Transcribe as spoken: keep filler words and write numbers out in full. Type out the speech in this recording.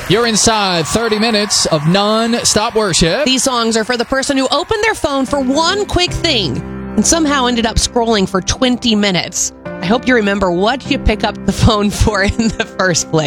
You're inside thirty minutes of non-stop worship. These songs are for the person who opened their phone for one quick thing and somehow ended up scrolling for twenty minutes. I hope you remember what you pick up the phone for in the first place.